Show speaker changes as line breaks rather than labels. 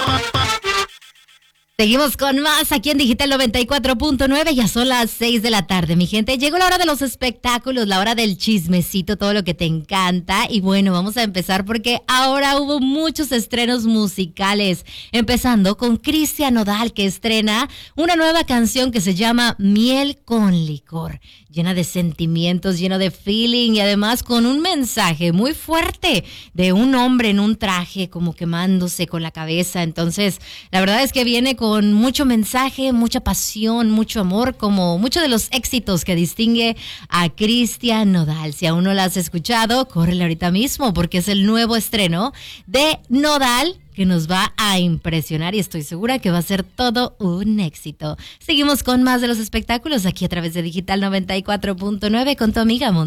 Seguimos con más aquí en Digital 94.9, ya son las 6 de la tarde, mi gente. Llegó la hora de los espectáculos, la hora del chismecito, todo lo que te encanta. Y bueno, vamos a empezar porque ahora hubo muchos estrenos musicales. Empezando con Cristian Nodal, que estrena una nueva canción que se llama Miel con Licor. Llena de sentimientos, lleno de feeling y además con un mensaje muy fuerte de un hombre en un traje como quemándose con la cabeza. Entonces, la verdad es que viene con mucho mensaje, mucha pasión, mucho amor, como muchos de los éxitos que distingue a Cristian Nodal. Si aún no la has escuchado, córrele ahorita mismo porque es el nuevo estreno de Nodal, que nos va a impresionar y estoy segura que va a ser todo un éxito. Seguimos con más de los espectáculos aquí a través de Digital 94.9 con tu amiga Monte.